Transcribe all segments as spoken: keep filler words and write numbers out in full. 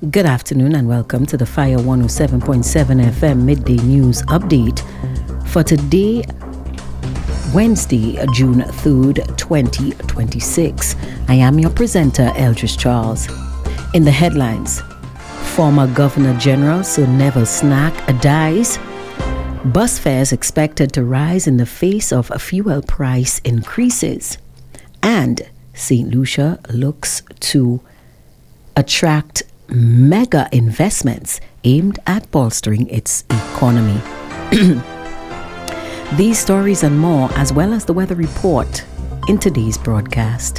Good afternoon and welcome to the Fire one oh seven point seven F M Midday News Update for today, Wednesday, June third, twenty twenty-six. I am your presenter, Eldridge Charles. In the headlines, former Governor General Sir Neville Snack dies. Bus fares expected to rise in the face of fuel price increases. And Saint Lucia looks to attract mega investments aimed at bolstering its economy. These stories and more, as well as the weather report, in today's broadcast.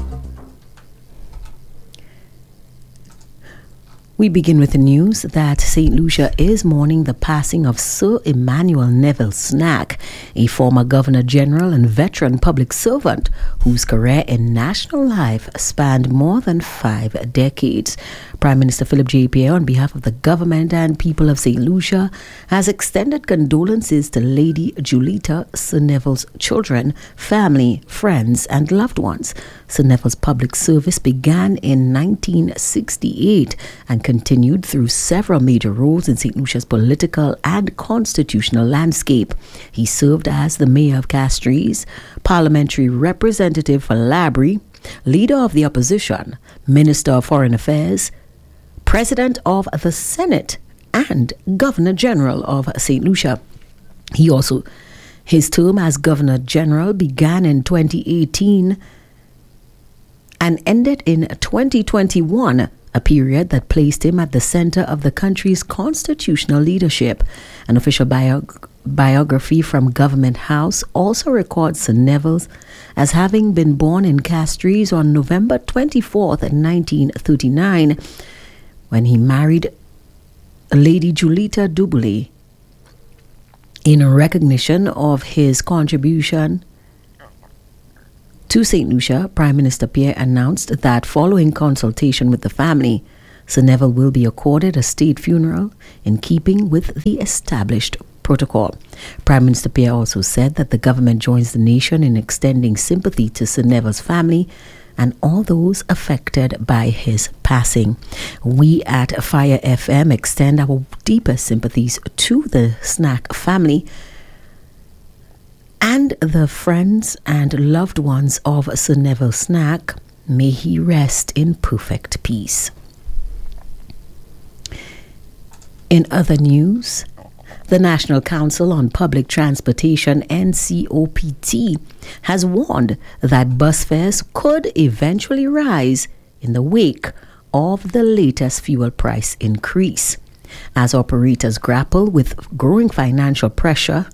We begin with the news that Saint Lucia is mourning the passing of Sir Emmanuel Neville Snack, a former Governor General and veteran public servant whose career in national life spanned more than five decades. Prime Minister Philip J. Pierre, on behalf of the government and people of Saint Lucia, has extended condolences to Lady Julita, Sir Neville's children, family, friends, and loved ones. Sir Neville's public service began in nineteen sixty-eight and continued through several major roles in Saint Lucia's political and constitutional landscape. He served as the Mayor of Castries, Parliamentary Representative for Labrie, Leader of the Opposition, Minister of Foreign Affairs, President of the Senate, and Governor General of Saint Lucia. He also, his term as Governor General began in twenty eighteen and ended in twenty twenty-one, a period that placed him at the center of the country's constitutional leadership. An official biog- biography from Government House also records Sir Neville as having been born in Castries on November twenty-fourth, nineteen thirty-nine, when he married Lady Julita Duboulay. In recognition of his contribution to Saint Lucia, Prime Minister Pierre announced that following consultation with the family, Sir Neville will be accorded a state funeral in keeping with the established protocol. Prime Minister Pierre also said that the government joins the nation in extending sympathy to Sir Neville's family and all those affected by his passing. We at Fire F M extend our deepest sympathies to the Snack family and the friends and loved ones of Sir Neville Snack. May he rest in perfect peace. In other news, the National Council on Public Transportation, N C O P T, has warned that bus fares could eventually rise in the wake of the latest fuel price increase. As operators grapple with growing financial pressure,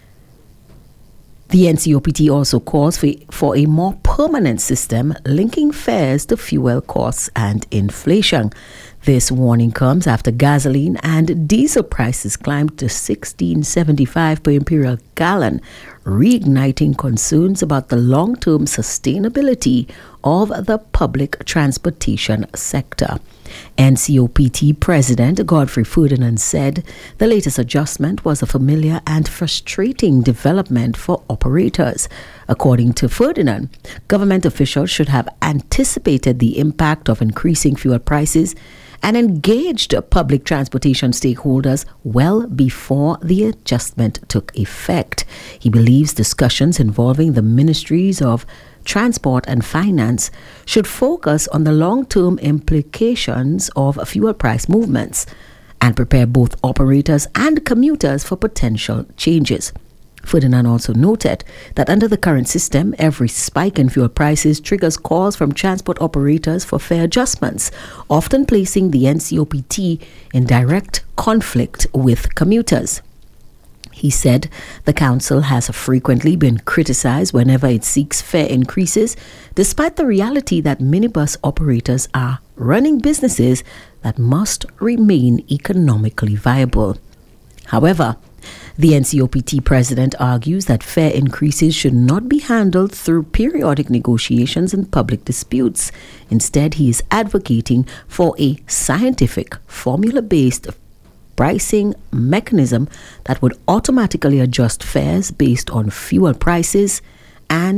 the N C O P T also calls for, for a more permanent system linking fares to fuel costs and inflation. This warning comes after gasoline and diesel prices climbed to sixteen seventy-five per imperial gallon, reigniting concerns about the long-term sustainability of the public transportation sector. N C O P T President Godfrey Ferdinand said the latest adjustment was a familiar and frustrating development for operators. According to Ferdinand, government officials should have anticipated the impact of increasing fuel prices and engaged public transportation stakeholders well before the adjustment took effect. He believes discussions involving the ministries of Transport and Finance should focus on the long-term implications of fuel price movements and prepare both operators and commuters for potential changes. Ferdinand also noted that under the current system, every spike in fuel prices triggers calls from transport operators for fare adjustments, often placing the N C O P T in direct conflict with commuters. He said the council has frequently been criticized whenever it seeks fare increases, despite the reality that minibus operators are running businesses that must remain economically viable. However, the N C O P T president argues that fare increases should not be handled through periodic negotiations and public disputes. Instead, he is advocating for a scientific, formula-based pricing mechanism that would automatically adjust fares based on fuel prices and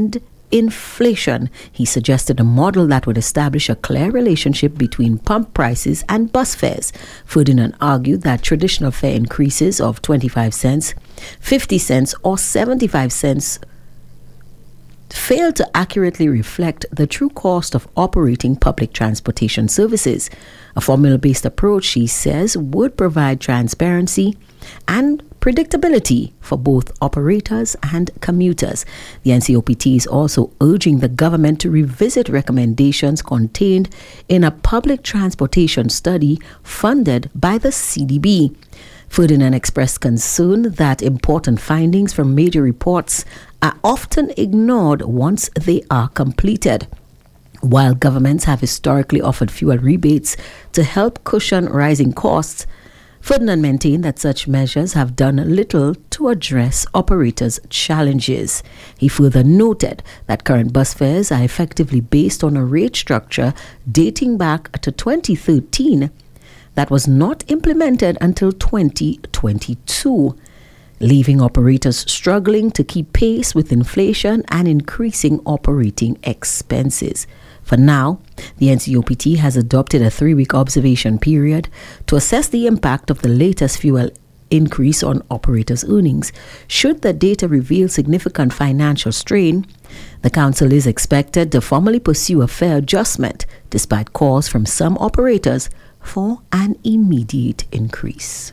inflation. He suggested a model that would establish a clear relationship between pump prices and bus fares. Ferdinand argued that traditional fare increases of twenty-five cents, fifty cents, or seventy-five cents fail to accurately reflect the true cost of operating public transportation services. A formula-based approach, he says, would provide transparency and predictability for both operators and commuters. The N C O P T is also urging the government to revisit recommendations contained in a public transportation study funded by the C D B. Ferdinand expressed concern that important findings from major reports are often ignored once they are completed. While governments have historically offered fuel rebates to help cushion rising costs, Ferdinand maintained that such measures have done little to address operators' challenges. He further noted that current bus fares are effectively based on a rate structure dating back to twenty thirteen that was not implemented until twenty twenty-two, leaving operators struggling to keep pace with inflation and increasing operating expenses. For now, the N C O P T has adopted a three-week observation period to assess the impact of the latest fuel increase on operators' earnings. Should the data reveal significant financial strain, the council is expected to formally pursue a fare adjustment, despite calls from some operators for an immediate increase.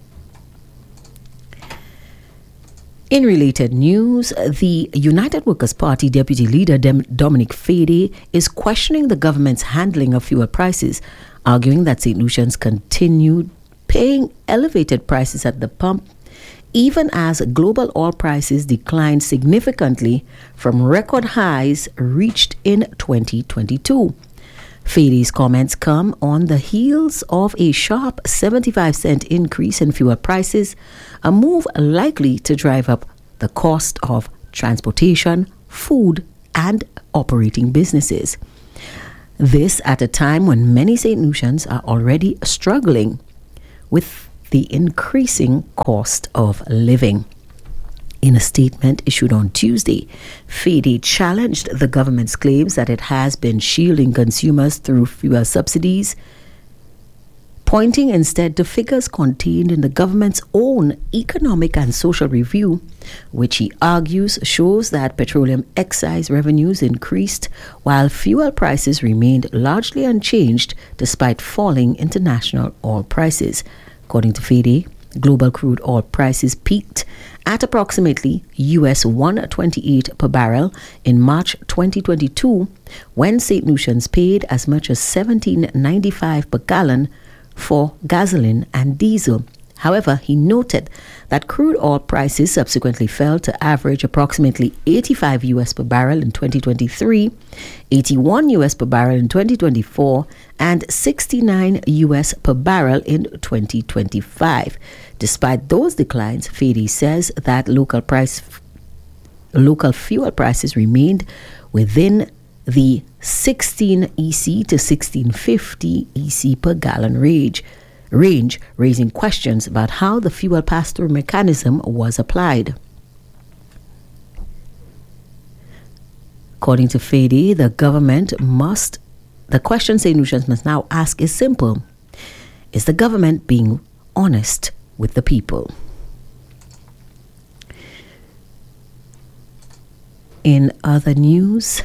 In related news, the United Workers' Party Deputy Leader Dem- Dominic Fedee is questioning the government's handling of fuel prices, arguing that Saint Lucians continued paying elevated prices at the pump, even as global oil prices declined significantly from record highs reached in twenty twenty-two. Fedee's comments come on the heels of a sharp seventy-five cent increase in fuel prices, a move likely to drive up the cost of transportation, food, and operating businesses. This at a time when many Saint Lucians are already struggling with the increasing cost of living. In a statement issued on Tuesday, Fedee challenged the government's claims that it has been shielding consumers through fuel subsidies, pointing instead to figures contained in the government's own economic and social review, which he argues shows that petroleum excise revenues increased while fuel prices remained largely unchanged despite falling international oil prices. According to Fedee, global crude oil prices peaked at approximately U S one twenty-eight per barrel in March twenty twenty-two, when Saint Lucians paid as much as seventeen ninety-five per gallon for gasoline and diesel. However, he noted that crude oil prices subsequently fell to average approximately eighty-five U S per barrel in twenty twenty-three, eighty-one U S per barrel in twenty twenty-four, and sixty-nine U S per barrel in twenty twenty-five. Despite those declines, Fedee says that local price, local fuel prices remained within the sixteen E C to sixteen fifty E C per gallon range, range, raising questions about how the fuel pass-through mechanism was applied. According to Fedee, the government must, the question Saint Lucians must now ask is simple. Is the government being honest with the people? In other news,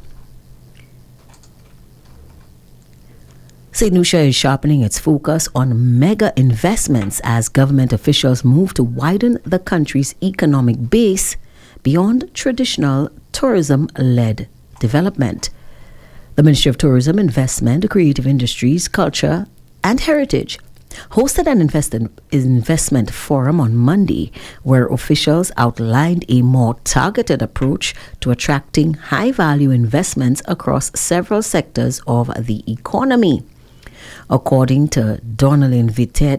Saint Lucia is sharpening its focus on mega investments as government officials move to widen the country's economic base beyond traditional tourism-led development. The Ministry of Tourism, Investment, Creative Industries, Culture and Heritage hosted an invest- investment forum on Monday where officials outlined a more targeted approach to attracting high-value investments across several sectors of the economy. According to Donalyn Vittet,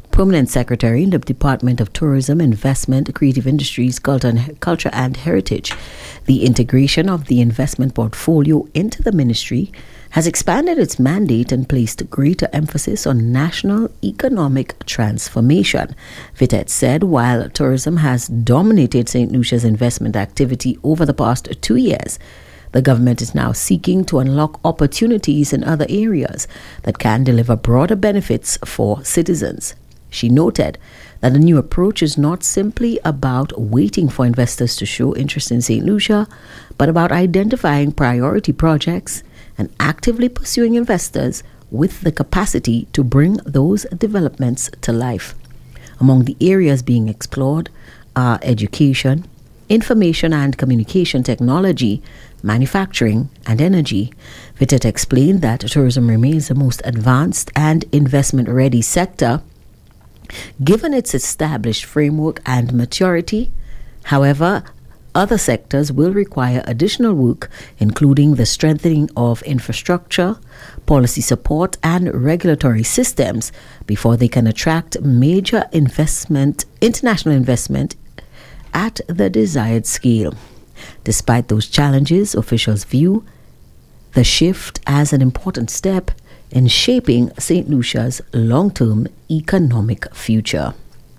Permanent Secretary in the Department of Tourism, Investment, Creative Industries, Culture and Heritage. The integration of the investment portfolio into the ministry has expanded its mandate and placed greater emphasis on national economic transformation. Vitet said while tourism has dominated Saint Lucia's investment activity over the past two years, the government is now seeking to unlock opportunities in other areas that can deliver broader benefits for citizens. She noted that the new approach is not simply about waiting for investors to show interest in Saint Lucia, but about identifying priority projects and actively pursuing investors with the capacity to bring those developments to life. Among the areas being explored are education, information and communication technology, manufacturing, and energy. Vitet explained that tourism remains the most advanced and investment-ready sector, given its established framework and maturity. However, other sectors will require additional work, including the strengthening of infrastructure, policy support, and regulatory systems before they can attract major investment, international investment at the desired scale. Despite those challenges, officials view the shift as an important step in shaping Saint Lucia's long-term economic future.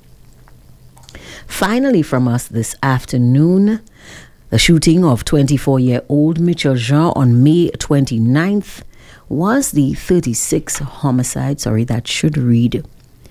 Finally, from us this afternoon, the shooting of twenty-four-year-old Mitchell Jean on May twenty-ninth was the thirty-sixth homicide, sorry, that should read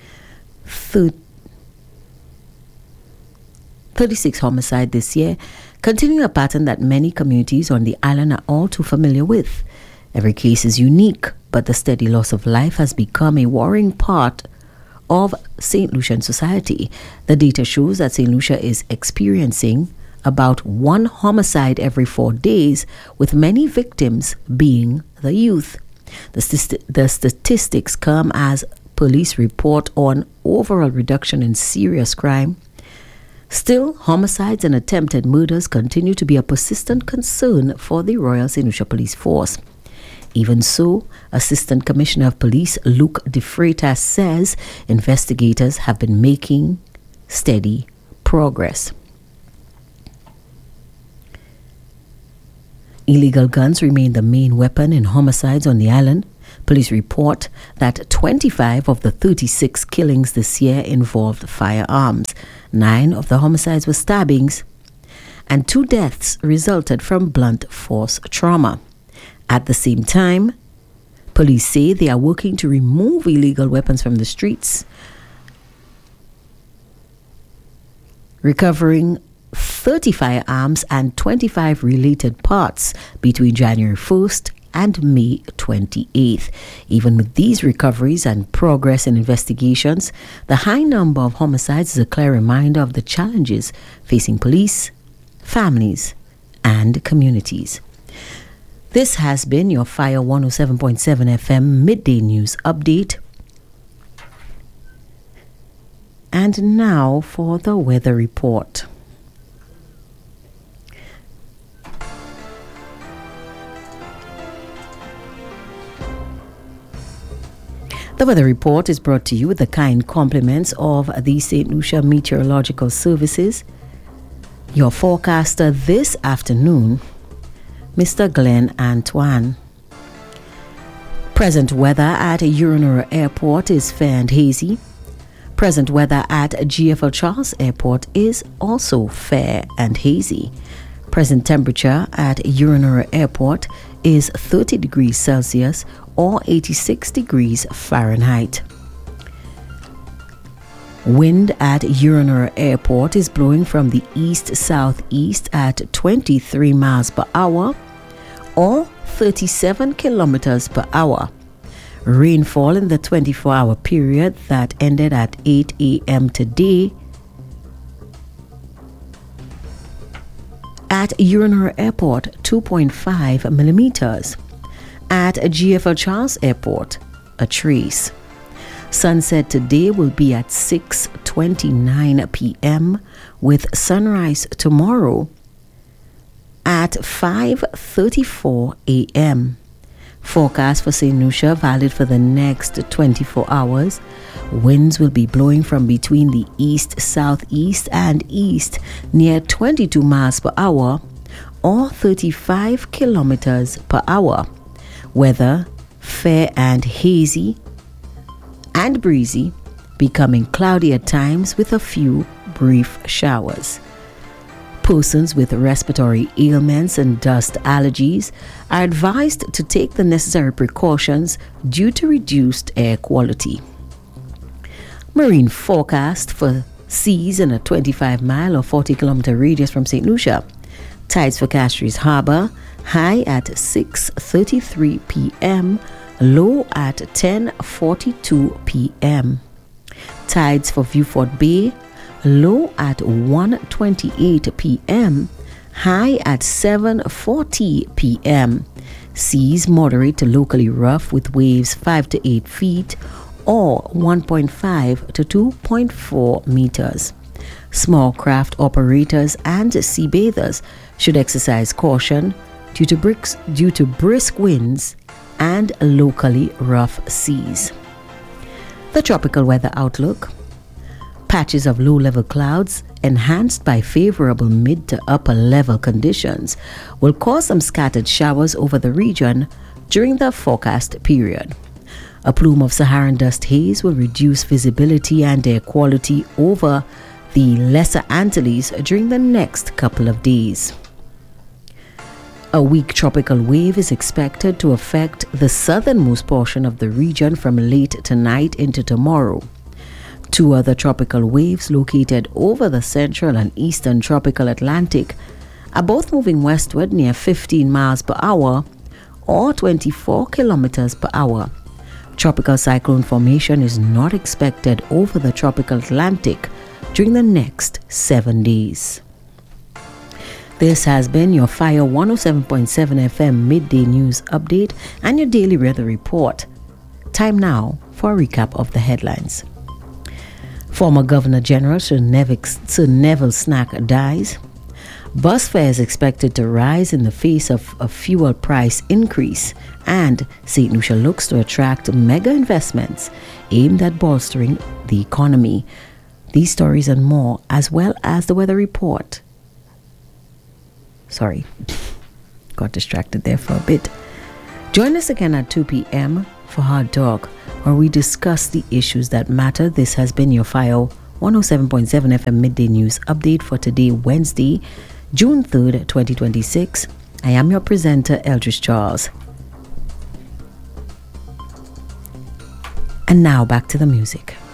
thirty-sixth homicide this year, continuing a pattern that many communities on the island are all too familiar with. Every case is unique, but the steady loss of life has become a worrying part of Saint Lucian society. The data shows that Saint Lucia is experiencing about one homicide every four days, with many victims being the youth. The, st- the statistics come as police report on overall reduction in serious crime. Still, homicides and attempted murders continue to be a persistent concern for the Royal Saint Lucia Police Force. Even so, Assistant Commissioner of Police Luke De Freitas says investigators have been making steady progress. Illegal guns remain the main weapon in homicides on the island. Police report that twenty-five of the thirty-six killings this year involved firearms. Nine of the homicides were stabbings, and two deaths resulted from blunt force trauma. At the same time, police say they are working to remove illegal weapons from the streets, recovering thirty firearms and twenty-five related parts between January first and May twenty-eighth. Even with these recoveries and progress in investigations, the high number of homicides is a clear reminder of the challenges facing police, families, and communities. This has been your Fire one oh seven point seven F M Midday News Update. And now for the weather report. The weather report is brought to you with the kind compliments of the Saint Lucia Meteorological Services. Your forecaster this afternoon, Mister Glenn Antoine. Present weather at Urinura Airport is fair and hazy. Present weather at G F L Charles Airport is also fair and hazy. Present temperature at Urinura Airport is thirty degrees Celsius or eighty-six degrees Fahrenheit. Wind at Urinura Airport is blowing from the east-southeast at twenty-three miles per hour or thirty-seven kilometers per hour. Rainfall in the twenty-four hour period that ended at eight a.m. today at Urinura Airport, two point five millimeters. At G F L Charles Airport, a trace. Sunset today will be at six twenty-nine p.m. with sunrise tomorrow at five thirty-four a.m. Forecast for Saint Lucia valid for the next twenty-four hours. Winds will be blowing from between the east, southeast, and east near twenty-two miles per hour or thirty-five kilometers per hour. Weather fair and hazy and breezy, becoming cloudy at times with a few brief showers. Persons with respiratory ailments and dust allergies are advised to take the necessary precautions due to reduced air quality. Marine forecast for seas in a twenty-five mile or forty kilometer radius from Saint Lucia. Tides for Castries Harbour, high at six thirty-three p.m., low at ten forty-two p.m. Tides for Vieux-Fort Bay, low at one twenty-eight p.m., high at seven forty p.m. Seas moderate to locally rough with waves five to eight feet or one point five to two point four meters. Small craft operators and sea bathers should exercise caution due to, bricks, due to brisk winds and locally rough seas. The tropical weather outlook. Patches of low-level clouds enhanced by favorable mid to upper level conditions will cause some scattered showers over the region during the forecast period. A plume of Saharan dust haze will reduce visibility and air quality over the Lesser Antilles during the next couple of days. A weak tropical wave is expected to affect the southernmost portion of the region from late tonight into tomorrow. Two other tropical waves located over the central and eastern tropical Atlantic are both moving westward near fifteen miles per hour or twenty-four kilometers per hour. Tropical cyclone formation is not expected over the tropical Atlantic during the next seven days. This has been your Fire one oh seven point seven F M midday news update and your daily weather report. Time now for a recap of the headlines. Former Governor General Sir Neville, Sir Neville Snack dies. Bus fares expected to rise in the face of a fuel price increase, and Saint Lucia looks to attract mega investments aimed at bolstering the economy. These stories and more, as well as the weather report. Sorry, got distracted there for a bit. Join us again at two p.m. for Hard Talk, where we discuss the issues that matter. This has been your Fire one oh seven point seven F M midday news update for today, Wednesday, June third, twenty twenty-six. I am your presenter, Eldridge Charles. And now back to the music.